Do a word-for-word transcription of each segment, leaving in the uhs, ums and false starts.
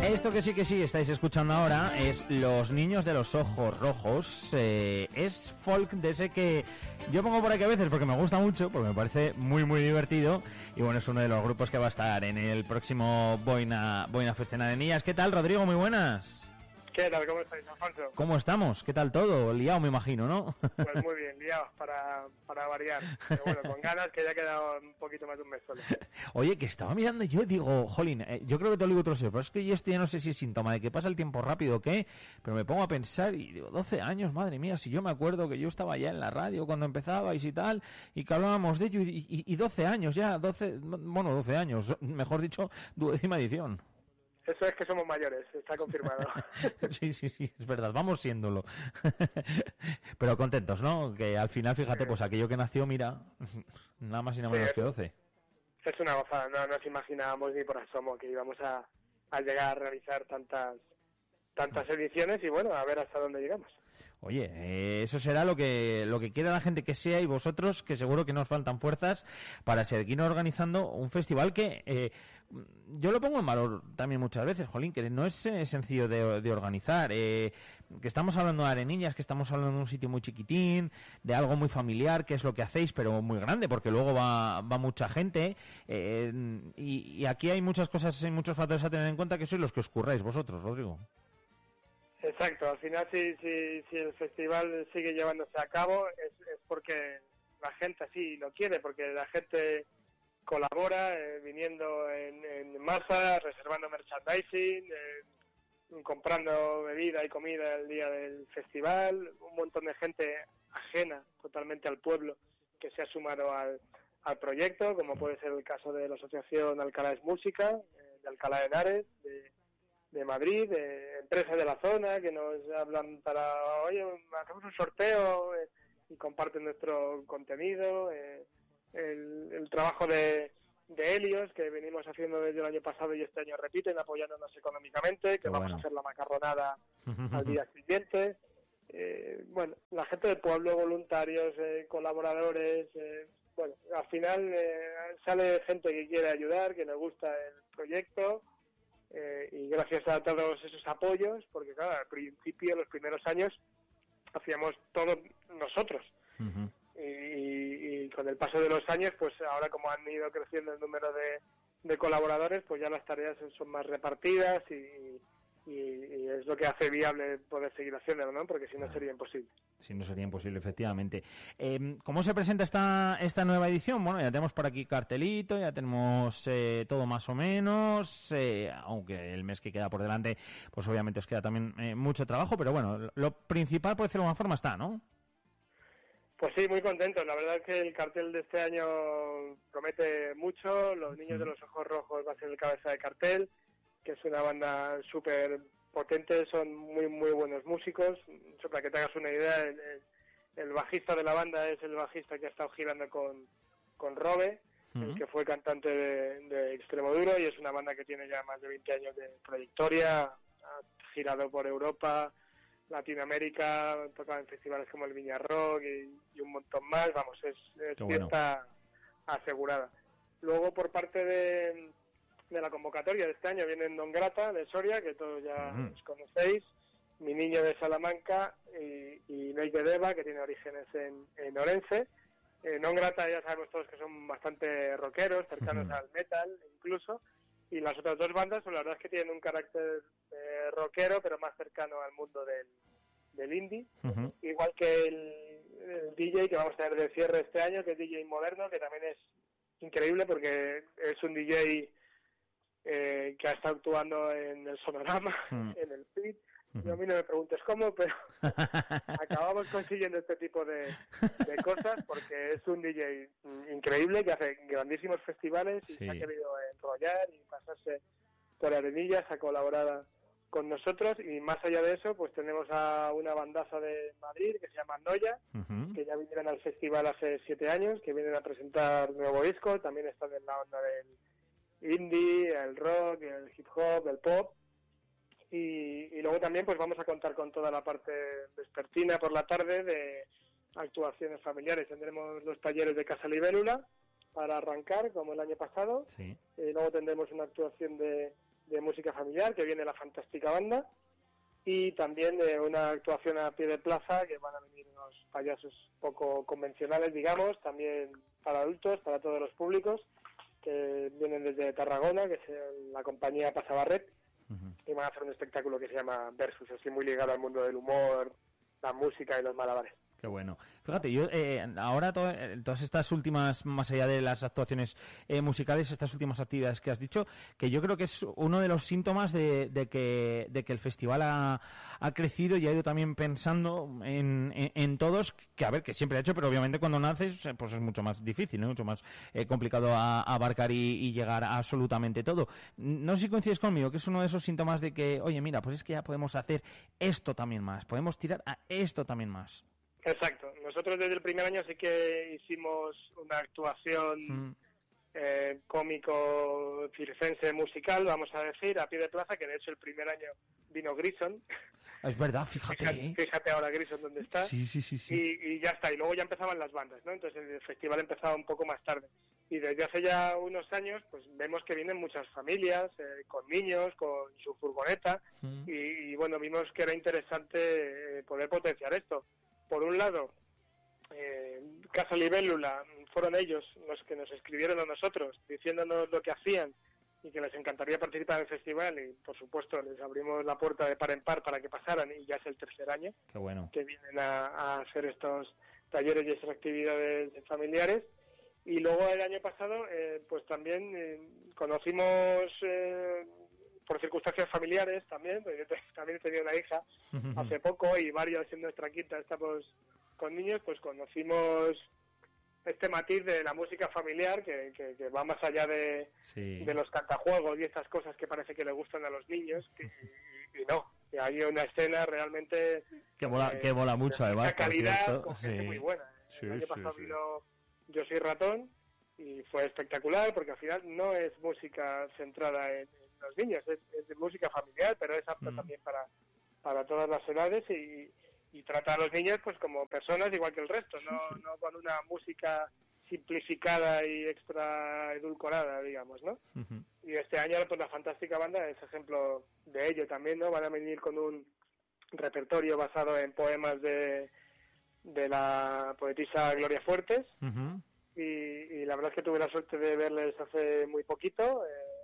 Esto que sí que sí estáis escuchando ahora es Los Niños de los Ojos Rojos. Eh, es folk de ese que yo pongo por aquí a veces porque me gusta mucho, porque me parece muy muy divertido. Y bueno, es uno de los grupos que va a estar en el próximo Boina, Boina Festena de Niñas. ¿Qué tal, Rodrigo? Muy buenas. ¿Qué tal? ¿Cómo estáis, Alfonso? ¿Cómo estamos? ¿Qué tal todo? Liado, me imagino, ¿no? Pues muy bien, liados para, para variar. Pero bueno, con ganas, que ya ha quedado un poquito más de un mes solo. Oye, que estaba mirando yo, digo, jolín, eh, yo creo que te lo digo otro sé, pero es que yo esto ya no sé si es síntoma de que pasa el tiempo rápido o qué, pero me pongo a pensar y digo, doce años, madre mía, si yo me acuerdo que yo estaba ya en la radio cuando empezabais y tal, y que hablábamos de ello, y, y, y doce años ya, doce, bueno, doce años, mejor dicho, duodécima edición. Eso es que somos mayores, está confirmado. Sí, sí, sí, es verdad, vamos siéndolo. Pero contentos, ¿no? Que al final, fíjate, pues aquello que nació, mira, nada más y nada menos sí, que doce. Es una gozada, no nos imaginábamos ni por asomo que íbamos a, a llegar a realizar tantas tantas ediciones y bueno, a ver hasta dónde llegamos. Oye, eh, eso será lo que lo que quiera la gente que sea y vosotros, que seguro que nos faltan fuerzas para seguir organizando un festival que eh, yo lo pongo en valor también muchas veces, jolín, que no es eh, sencillo de, de organizar, eh, que estamos hablando de Arenillas, que estamos hablando de un sitio muy chiquitín, de algo muy familiar, que es lo que hacéis, pero muy grande, porque luego va, va mucha gente, eh, y, y aquí hay muchas cosas y muchos factores a tener en cuenta que sois los que os curráis vosotros, Rodrigo. Exacto, al final si, si, si el festival sigue llevándose a cabo es, es porque la gente así lo quiere, porque la gente colabora eh, viniendo en, en masa, reservando merchandising, eh, comprando bebida y comida el día del festival, un montón de gente ajena totalmente al pueblo que se ha sumado al, al proyecto, como puede ser el caso de la Asociación Alcalá es Música, eh, de Alcalá de Henares, de de Madrid, de empresas de la zona que nos hablan para, oye, hacemos un sorteo eh, y comparten nuestro contenido, eh, el, el trabajo de, de Helios que venimos haciendo desde el año pasado y este año repiten apoyándonos económicamente, que Qué vamos bueno. a hacer la macarronada al día siguiente. Eh, bueno, la gente del pueblo, voluntarios, eh, colaboradores, eh, bueno, al final eh, sale gente que quiere ayudar, que le gusta el proyecto. Eh, y gracias a todos esos apoyos, porque claro, al principio, los primeros años, hacíamos todo nosotros. Uh-huh. y, y con el paso de los años, pues ahora como han ido creciendo el número de, de colaboradores, pues ya las tareas son más repartidas y, y, y es lo que hace viable poder seguir haciéndolo, ¿no? Porque si no sería imposible. Si no sería imposible, efectivamente. Eh, ¿Cómo se presenta esta esta nueva edición? Bueno, ya tenemos por aquí cartelito, ya tenemos eh, todo más o menos, eh, aunque el mes que queda por delante, pues obviamente os queda también eh, mucho trabajo, pero bueno, lo principal, por decirlo de alguna forma, está, ¿no? Pues sí, muy contento. La verdad es que el cartel de este año promete mucho. Los Niños de los Ojos Rojos va a ser el cabeza de cartel, que es una banda súper potente, son muy muy buenos músicos. Para que te hagas una idea, el, el, el bajista de la banda es el bajista que ha estado girando con, con Robe, uh-huh. el que fue cantante de, de Extremoduro, y es una banda que tiene ya más de veinte años de trayectoria, ha girado por Europa, Latinoamérica, tocado en festivales como el Viña Rock y, y un montón más, vamos, es, es fiesta bueno. asegurada. Luego por parte de, de la convocatoria de este año vienen Don Grata de Soria, que todos ya uh-huh. os conocéis, Mi Niño de Salamanca y, y Noy de Deva, que tiene orígenes en, en Orense. Eh, Non Grata ya sabemos todos que son bastante rockeros, cercanos uh-huh. al metal incluso, y las otras dos bandas, pues la verdad es que tienen un carácter eh, rockero, pero más cercano al mundo del, del indie. Uh-huh. Igual que el, el D J que vamos a tener de cierre este año, que es D J Moderno, que también es increíble porque es un D J eh, que ha estado actuando en el Sonorama, uh-huh. en el P I T. Uh-huh. Yo a mí no me preguntes cómo, pero acabamos consiguiendo este tipo de, de cosas porque es un D J increíble que hace grandísimos festivales y sí. se ha querido enrollar y pasarse por Arenillas a colaborar con nosotros. Y más allá de eso, pues tenemos a una bandaza de Madrid que se llama Noya, uh-huh. que ya vinieron al festival hace siete años, que vienen a presentar nuevo disco, también están en la onda del indie, el rock, el hip hop, el pop. Y, y luego también pues vamos a contar con toda la parte vespertina por la tarde de actuaciones familiares. Tendremos los talleres de Casa Libélula para arrancar, como el año pasado. Sí. Y luego tendremos una actuación de, de música familiar, que viene la Fantástica Banda, y también de una actuación a pie de plaza, que van a venir unos payasos poco convencionales, digamos, también para adultos, para todos los públicos, que vienen desde Tarragona, que es la compañía Pasabarret, uh-huh. y van a hacer un espectáculo que se llama Versus, así muy ligado al mundo del humor, la música y los malabares. Qué bueno. Fíjate, yo eh, ahora to- todas estas últimas, más allá de las actuaciones eh, musicales, estas últimas actividades que has dicho, que yo creo que es uno de los síntomas de, de que de que el festival ha, ha crecido y ha ido también pensando en, en, en todos, que a ver, que siempre ha hecho, pero obviamente cuando naces, pues es mucho más difícil, ¿no? Mucho más eh, complicado a, a abarcar y, y llegar a absolutamente todo. No sé si coincides conmigo, que es uno de esos síntomas de que, oye, mira, pues es que ya podemos hacer esto también más, podemos tirar a esto también más. Exacto. Nosotros desde el primer año sí que hicimos una actuación mm. eh, cómico circense musical, vamos a decir, a pie de plaza, que de hecho el primer año vino Grison. Es verdad, fíjate. Fíjate, fíjate ahora Grison dónde está. Sí, sí, sí. sí. Y, y ya está. Y luego ya empezaban las bandas, ¿no? Entonces el festival empezaba un poco más tarde. Y desde hace ya unos años, pues vemos que vienen muchas familias, eh, con niños, con su furgoneta. Mm. Y, y bueno, vimos que era interesante eh, poder potenciar esto. Por un lado, eh, Casa Libélula, fueron ellos los que nos escribieron a nosotros diciéndonos lo que hacían y que les encantaría participar en el festival, y por supuesto les abrimos la puerta de par en par para que pasaran, y ya es el tercer año. Qué bueno. Que vienen a, a hacer estos talleres y estas actividades familiares. Y luego el año pasado eh, pues también eh, conocimos eh, por circunstancias familiares también, porque yo también he tenido una hija hace poco y varios en nuestra quinta estamos con niños, pues conocimos este matiz de la música familiar que, que, que va más allá de, sí. de los cantajuegos y estas cosas que parece que le gustan a los niños, que, y, y no, que hay una escena realmente que mola, eh, que mola mucho, de además, calidad, con gente sí. muy buena. Sí, el año sí, pasado sí. vino Yo Soy Ratón y fue espectacular porque al final no es música centrada en, en los niños, es, es de música familiar, pero es apta mm. también para, para todas las edades y, y trata a los niños pues como personas igual que el resto, no, sí, sí. no con una música simplificada y extra edulcorada, digamos, ¿no? Uh-huh. Y este año pues la Fantástica Banda es ejemplo de ello también, ¿no? Van a venir con un repertorio basado en poemas de, de la poetisa Gloria Fuertes. Uh-huh. Y, y la verdad es que tuve la suerte de verles hace muy poquito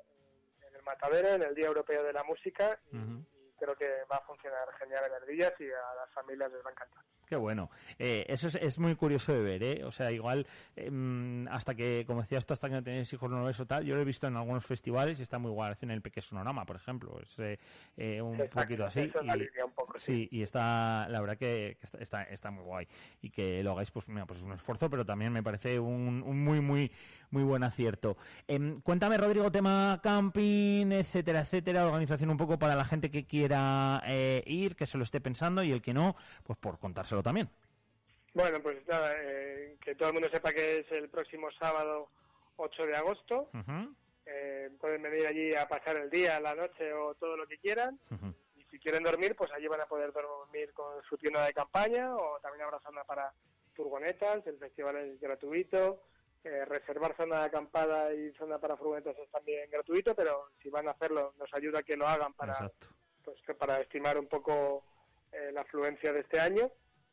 eh, en el Matadero, en el Día Europeo de la Música, y, uh-huh. y creo que va a funcionar genial en Ardillas y a las familias les va a encantar. Qué bueno. Eh, eso es, es muy curioso de ver, ¿eh? O sea, igual, eh, hasta que, como decías tú, hasta que no tenéis hijos nuevos o tal, yo lo he visto en algunos festivales y está muy guay. En el Peque Sonorama, por ejemplo. Es eh, eh, un Exacto, poquito así. Eso y, un poco, sí. sí, y está, la verdad que, que está, está, está muy guay. Y que lo hagáis, pues, mira, pues es un esfuerzo, pero también me parece un, un muy, muy, muy buen acierto. Eh, cuéntame, Rodrigo, tema camping, etcétera, etcétera, organización un poco para la gente que quiera eh, ir, que se lo esté pensando, y el que no, pues por contárselo también. Bueno, pues nada, eh, que todo el mundo sepa que es el próximo sábado ocho de agosto. Uh-huh. Eh, pueden venir allí a pasar el día, la noche o todo lo que quieran. Uh-huh. Y si quieren dormir, pues allí van a poder dormir con su tienda de campaña, o también habrá zona para furgonetas. El festival es gratuito. Eh, reservar zona de acampada y zona para furgonetas es también gratuito, pero si van a hacerlo, nos ayuda a que lo hagan para, pues, para estimar un poco eh, la afluencia de este año.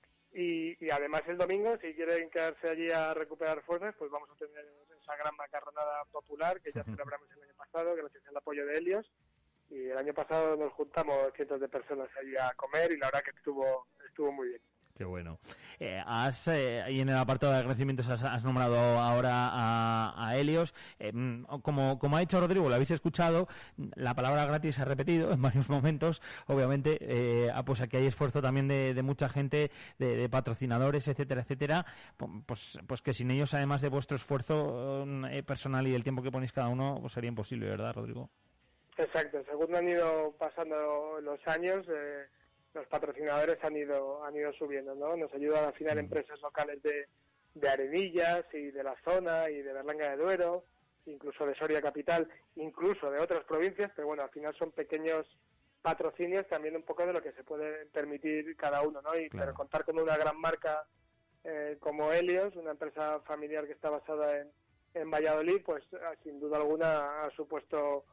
Y, y además el domingo, si quieren quedarse allí a recuperar fuerzas, pues vamos a tener esa gran macarronada popular que ya celebramos el año pasado, gracias al apoyo de Helios. Y el año pasado nos juntamos cientos de personas allí a comer y la verdad que estuvo estuvo muy bien. Qué bueno. Eh, has, eh, y en el apartado de agradecimientos has, has nombrado ahora a, a Helios. Eh, como, como ha dicho Rodrigo, lo habéis escuchado, la palabra gratis se ha repetido en varios momentos. Obviamente, eh, pues aquí hay esfuerzo también de, de mucha gente, de, de patrocinadores, etcétera, etcétera. Pues, pues que sin ellos, además de vuestro esfuerzo eh, personal y el tiempo que ponéis cada uno, pues sería imposible, ¿verdad, Rodrigo? Exacto. Según han ido pasando los años, eh, los patrocinadores han ido han ido subiendo, ¿no? Nos ayudan al final empresas locales de, de Arenillas y de la zona y de Berlanga de Duero, incluso de Soria Capital, incluso de otras provincias, pero bueno, al final son pequeños patrocinios también un poco de lo que se puede permitir cada uno, ¿no? Y claro. Pero contar con una gran marca eh, como Helios, una empresa familiar que está basada en, en Valladolid, pues sin duda alguna ha supuesto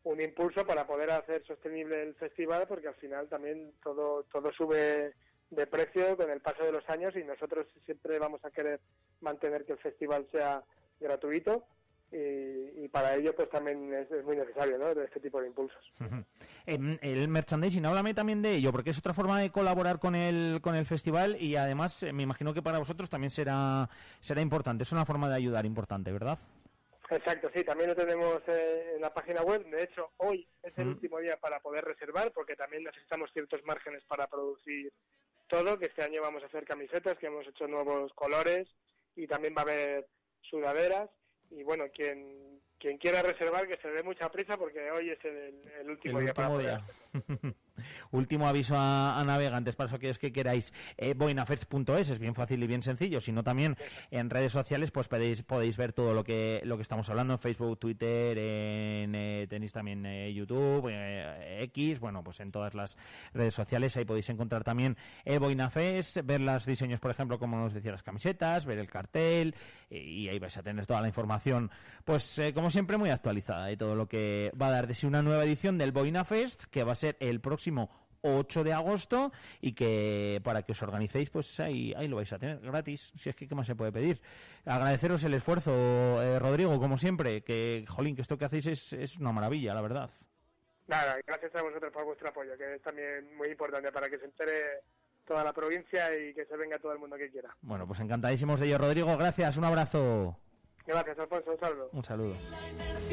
un impulso para poder hacer sostenible el festival, porque al final también todo todo sube de precio con el paso de los años y nosotros siempre vamos a querer mantener que el festival sea gratuito y, y para ello pues también es, es muy necesario, ¿no?, de este tipo de impulsos. Uh-huh. eh, el merchandising, háblame también de ello, porque es otra forma de colaborar con el con el festival y además eh, me imagino que para vosotros también será será importante, es una forma de ayudar importante, ¿verdad? Exacto, sí, también lo tenemos eh, en la página web. De hecho, hoy es el uh-huh. último día para poder reservar, porque también necesitamos ciertos márgenes para producir todo, que este año vamos a hacer camisetas, que hemos hecho nuevos colores y también va a haber sudaderas. Y bueno, quien quien quiera reservar, que se dé mucha prisa, porque hoy es el, el último el día último para día. poder. Último aviso a, a navegantes para aquellos que queráis. Eh, boinafest punto es es bien fácil y bien sencillo, sino también en redes sociales pues podéis podéis ver todo lo que lo que estamos hablando en Facebook, Twitter, en, eh, tenéis también eh, YouTube, eh, X, bueno, pues en todas las redes sociales ahí podéis encontrar también eh, Boinafest, ver los diseños, por ejemplo, como os decía, las camisetas, ver el cartel eh, y ahí vais a tener toda la información, pues eh, como siempre muy actualizada y todo lo que va a dar de sí una nueva edición del Boinafest, que va a ser el próximo ocho de agosto y que para que os organicéis pues ahí, ahí lo vais a tener gratis, si es que qué más se puede pedir. Agradeceros el esfuerzo, eh, Rodrigo, como siempre, que jolín, que esto que hacéis es, es una maravilla, la verdad. Nada, gracias a vosotros por vuestro apoyo, que es también muy importante para que se entere toda la provincia y que se venga todo el mundo que quiera. Bueno, pues encantadísimos de ello, Rodrigo, gracias, un abrazo. Gracias, Alfonso, un saludo. Un saludo.